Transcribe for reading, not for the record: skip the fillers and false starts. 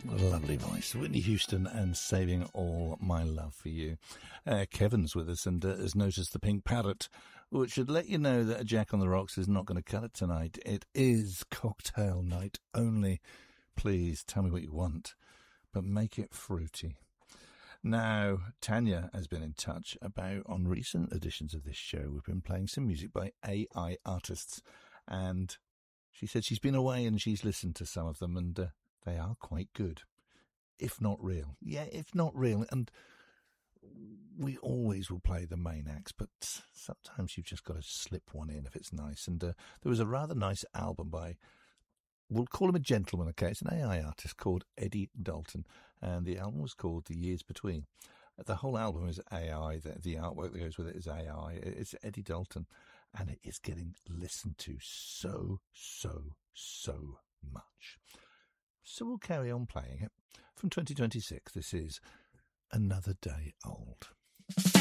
Lovely voice. Whitney Houston and Saving All My Love for You. Kevin's with us and has noticed the pink parrot, which should let you know that a Jack on the Rocks is not going to cut it tonight. It is cocktail night only. Please tell me what you want, but make it fruity. Now, Tanya has been in touch about, on recent editions of this show, we've been playing some music by AI artists, and she said she's been away and she's listened to some of them, and they are quite good, if not real. Yeah, if not real. And we always will play the main acts, but sometimes you've just got to slip one in if it's nice. And there was a rather nice album by, we'll call him a gentleman, okay? It's an AI artist called Eddie Dalton, and the album was called The Years Between. The whole album is AI. The artwork that goes with it is AI. It's Eddie Dalton, and it is getting listened to so much. So we'll carry on playing it. From 2026, this is Another Day Old.